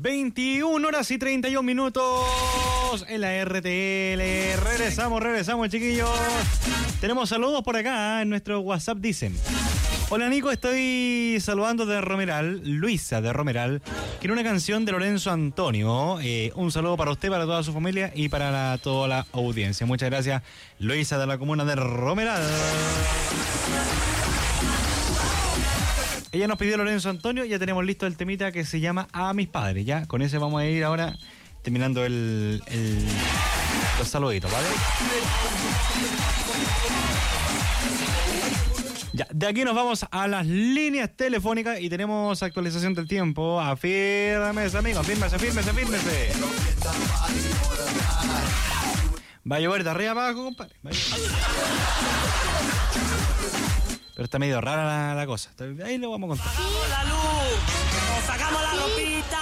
21 horas y 31 minutos en la RTL. Regresamos, chiquillos. Tenemos saludos por acá en nuestro WhatsApp. Dicen: hola Nico, estoy saludando de Romeral, Luisa de Romeral. Quiero una canción de Lorenzo Antonio. Un saludo para usted, para toda su familia y para toda la audiencia. Muchas gracias, Luisa de la comuna de Romeral. Ella nos pidió Lorenzo Antonio, ya tenemos listo el temita que se llama A mis padres. Ya, con ese vamos a ir ahora terminando los saluditos, ¿vale? Ya, de aquí nos vamos a las líneas telefónicas y tenemos actualización del tiempo. Afírmese, amigo, afírmese. Va a llover de arriba abajo, compadre. Pero está medio rara la cosa. Ahí lo vamos a contar. ¡Sacamos la luz! ¡Nos sacamos la ropita!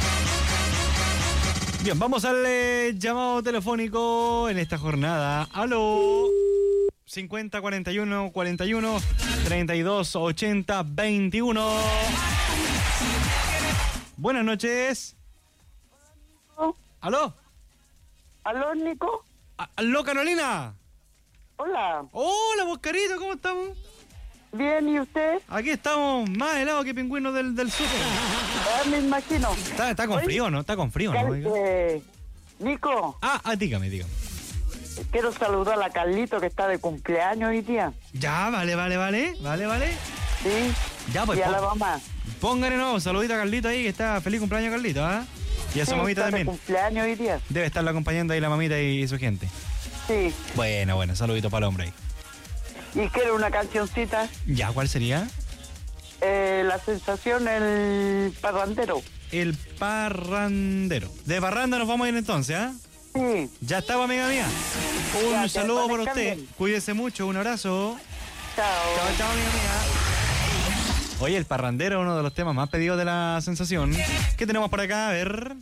Bien, vamos al llamado telefónico en esta jornada. ¡Aló! 50 41 41 32 80 21. Buenas noches. ¿Aló? ¿Aló, Nico? ¿Aló, Carolina? Hola. Hola, Boscarito, ¿cómo estamos? Bien, ¿y usted? Aquí estamos más helados que pingüinos del súper. Me imagino. Está con frío, ¿no? Está con frío, ¿no? Oiga. Nico. Dígame. Quiero saludar a la Carlito que está de cumpleaños hoy día. Ya, vale. Sí. Ya, pues. Y a la mamá. Póngale nuevo saludito a Carlito ahí, que está feliz cumpleaños, Carlito, ¿ah? Y a su mamita está también. De cumpleaños hoy día. Debe estarla acompañando ahí la mamita y su gente. Sí. Bueno, saludito para el hombre ahí. ¿Y quiero una cancioncita? Ya, ¿cuál sería? La sensación, el parrandero. El parrandero. De parranda nos vamos a ir entonces, ¿ah? Sí. Ya estaba, amiga mía. Un saludo por usted. Bien. Cuídese mucho, un abrazo. Chao, amiga mía. Oye, el parrandero es uno de los temas más pedidos de la sensación. ¿Qué tenemos por acá? A ver.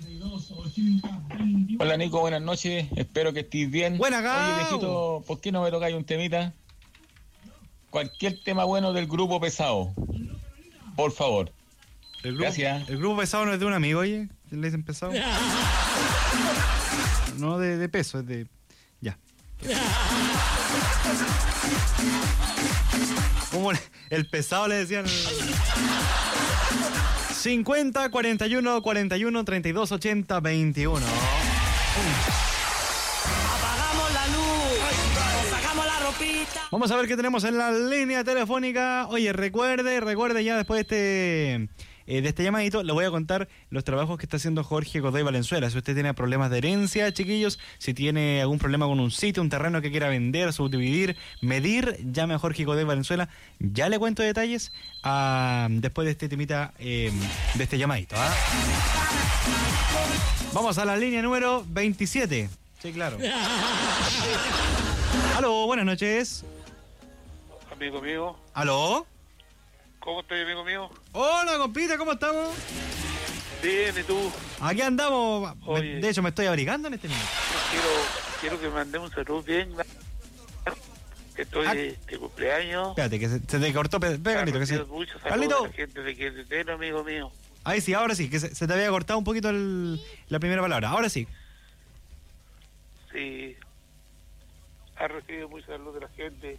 Hola Nico, buenas noches. Espero que estés bien. Buena, Oye, viejito, ¿por qué no me tocáis un temita? Cualquier tema bueno del grupo pesado. Por favor. Gracias. El grupo pesado no es de un amigo, oye. ¿Le dicen pesado? No de peso, es de... Ya. ¿Cómo el pesado le decían? 50 41 41 32 80 21. Apagamos la luz, nos sacamos la ropita. Vamos a ver qué tenemos en la línea telefónica. Oye, recuerde ya después de este llamadito, le voy a contar los trabajos que está haciendo Jorge Godoy Valenzuela. Si usted tiene problemas de herencia, chiquillos, si tiene algún problema con un sitio, un terreno que quiera vender, subdividir, medir, llame a Jorge Godoy Valenzuela. Ya le cuento detalles después de este temita, de este llamadito. Vamos a la línea número 27. Sí, claro. Aló, buenas noches. Amigo mío. ¿Aló? ¿Cómo estás, amigo mío? Hola, compita, ¿cómo estamos? Bien, ¿y tú? Aquí andamos. Oye. De hecho, me estoy abrigando en este minuto. Quiero que me mandemos un saludo bien. Que estoy de cumpleaños. Espérate, que se te cortó. Carlito, que se... Muchos saludos Carlito. a la gente de Querétaro, amigo mío. Ahí sí, ahora sí, que se te había cortado un poquito la primera palabra. Ahora sí. Sí. Ha recibido muchos saludos de la gente.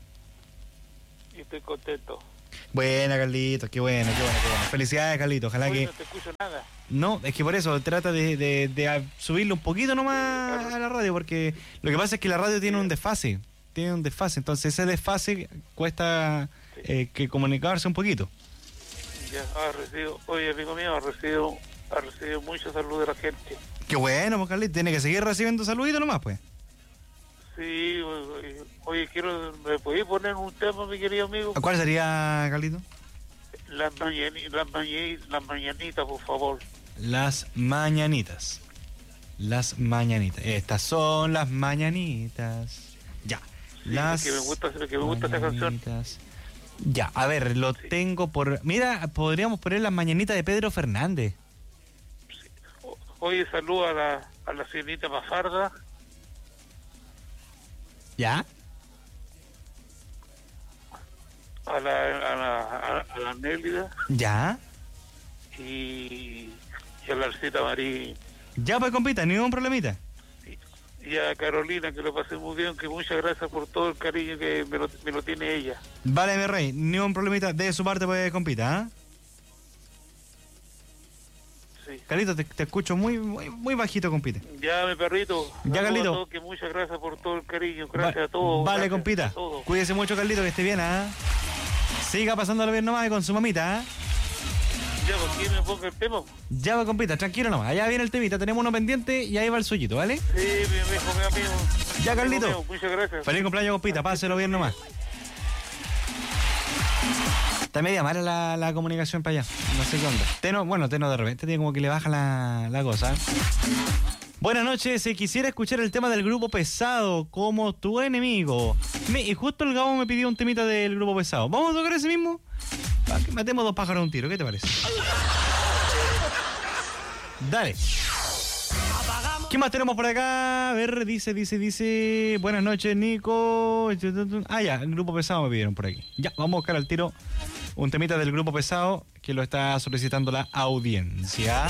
Y estoy contento. Buena, Carlitos, qué bueno. Felicidades, Carlitos, ojalá Hoy que... no te escucho nada. No, es que por eso trata de subirle un poquito nomás a la radio, porque lo que pasa es que la radio tiene un desfase. Entonces ese desfase cuesta que comunicarse un poquito. Ya ha recibido, oye, amigo mío, ha recibido muchos saludos de la gente. Qué bueno, pues, Carlitos, tiene que seguir recibiendo saluditos nomás, pues. Sí, oye, ¿me podéis poner un tema, mi querido amigo? ¿Cuál sería, Carlito? Las mañanitas, por favor. Las mañanitas. Estas son las mañanitas. Ya. Que me gusta esta canción. Ya, a ver, lo tengo por... Mira, podríamos poner las mañanitas de Pedro Fernández. Sí. Oye, saludo a la señorita Mafarda. ¿Ya? A la Nélida. ¿Ya? Y y a Larcita Marín, Ya pues, compita, ningún problemita. y a Carolina, que lo pasé muy bien, que muchas gracias por todo el cariño que me lo tiene ella. Vale, mi rey, ningún problemita de su parte, pues, compita, ¿ah? Sí. Carlito, te escucho muy bajito, compita. Ya, mi perrito. Ya, a Carlito. todos, que muchas gracias por todo el cariño. Gracias a todos. Vale, gracias compita. a todos. Cuídese mucho, Carlito, que esté bien, ¿ah? Siga pasándolo bien nomás y con su mamita, ¿ah? Ya, ¿por qué me pongo el tema? Ya va, compita, tranquilo nomás. Allá viene el temita, tenemos uno pendiente y ahí va el suyito, ¿vale? Sí, mi viejo, mi amigo. Ya, Amigo Carlito. mío, muchas gracias. Feliz cumpleaños, compita, páselo bien nomás. Está media mala la comunicación para allá. No sé qué onda. Teno de repente tiene como que le baja la cosa. Buenas noches, quisiera escuchar el tema del Grupo Pesado como tu enemigo. Y justo el Gabo me pidió un temita del Grupo Pesado. ¿Vamos a tocar ese mismo? Para que matemos dos pájaros de un tiro, ¿qué te parece? Dale. ¿Qué más tenemos por acá? A ver, dice. Buenas noches, Nico. Ah, ya, el Grupo Pesado me pidieron por aquí. Ya, vamos a buscar al tiro un temita del Grupo Pesado que lo está solicitando la audiencia.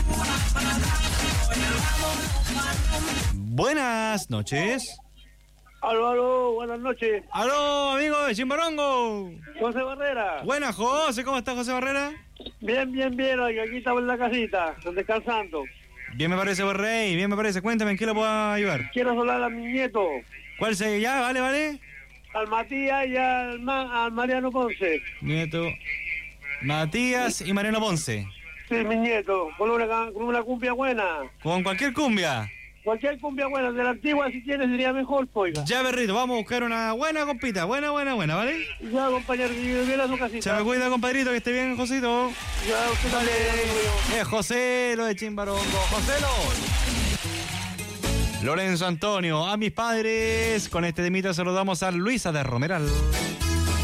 Buenas noches. Aló, buenas noches. Aló, amigo de Chimbarongo. José Barrera. Buenas, José. ¿Cómo estás, José Barrera? Bien, oiga, aquí estamos en la casita, descansando. Bien me parece, buen rey. Bien me parece. Cuéntame, ¿en qué lo puedo ayudar? Quiero hablar a mi nieto, ¿Cuál se...? Ya, vale. al Matías y al Mariano Ponce. Nieto, Matías y Mariano Ponce. Sí, mi nieto, con una cumbia buena. Con cualquier cumbia. Cualquier cumbia buena, de la antigua si tiene sería mejor, oiga. Ya, perrito, vamos a buscar una buena compita. Buena, ¿vale? Ya, compañero, que viene a su Se casita. me cuida, compadrito, que esté bien, Josito. Ya, usted también, amigo mío. José, lo de Chimbarongo. Joselo. Lorenzo Antonio, a mis padres. Con este temita saludamos a Luisa de Romeral.